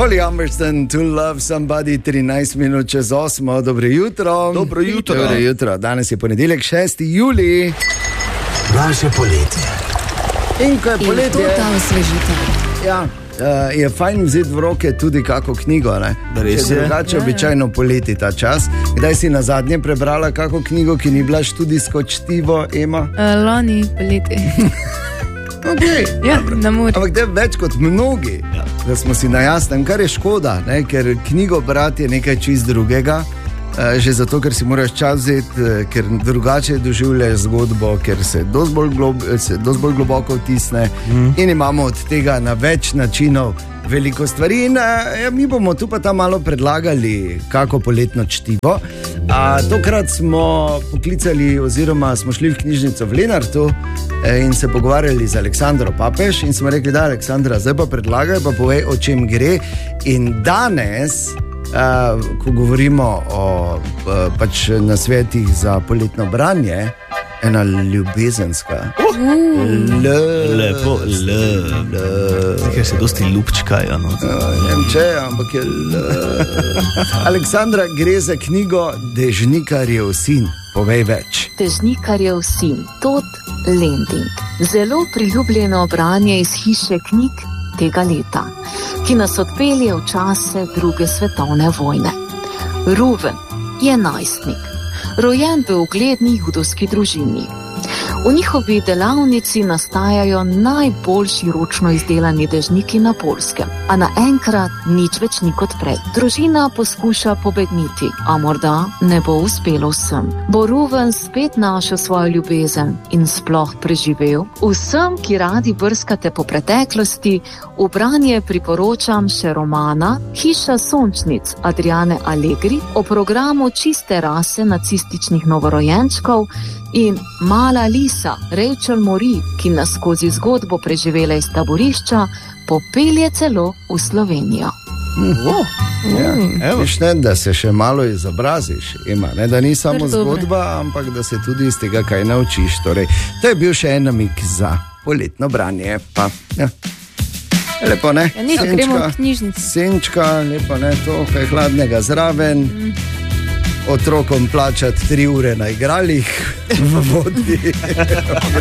Holly Humberstone, To Love Somebody, 13 minut čez 8. Dobro jutro. Dobro jutro. Dobro jutro. Danes je ponedeljek, 6. julij. Naše poletje. In ko je poletje... In to ta osvežitev. Ja, je fajn vzeti v roke tudi kako knjigo, ne? Res je. Drugače običajno poleti ta čas. Kdaj si na zadnje prebrala kako knjigo, ki ni bila študijsko čtivo, Ema? Lani poleti. Okay. Ja, na morju. Ampak te več kot mnogi, da smo si na jasnem, kar je škoda, ne? Ker knjigo brati je nekaj čist drugega, že zato, ker si moraš čas vzeti, ker drugače doživljaš zgodbo, ker se dosti bolj globoko vtisne in imamo od tega na več načinov veliko stvari in mi bomo tu pa tam malo predlagali kako poletno čtivo. Tokrat smo poklicali oziroma smo šli v knjižnico v Lenartu in se pogovarjali z Aleksandro Papež in smo rekli, da Aleksandra, zdaj pa predlagaj, pa povej, o čem gre. In danes, ko govorimo o pač nasvetih za poletno branje, ena ljubezenska. Lepo, ker se dosti ljubčkajo. No. Nem če, ampak je Aleksandra, gre za knjigo Dežnikarjev sin. Povej več. Dežnikarjev sin, Todd Lending. Zelo priljubljeno branje iz hiše knjig tega leta, ki nas odpelje v čase druge svetovne vojne. Ruven je najstnik, rojen v ugledni judovski družini. V njihovi delavnici nastajajo najboljši ročno izdelani dežniki na Poljskem, a naenkrat nič več ni kot prej. Družina poskuša pobegniti, a morda ne bo uspelo vsem. Bo Ruven spet našel svojo ljubezen in sploh preživel? Vsem, ki radi brskate po preteklosti, v branje priporočam še romana Hiša sončnic Adriane Allegri o programu čiste rase nacističnih novorojenčkov in Mala Lisa Rachel Mori, ki nas skozi zgodbo preživela iz taborišča, popelje celo v Slovenijo. Viš, ne, da se še malo izobraziš, Ema, ne, da ni samo zgodba, ampak da se tudi iz tega kaj naučiš. Torej, to je bil še en namik za poletno branje. Pa, ja. Lepo, ne? Ja, nič, gremo v knjižnico. Senčka, lepo, ne, to, kaj hladnega zraven. Otrokom plačati 3 ure na igralih v vodi.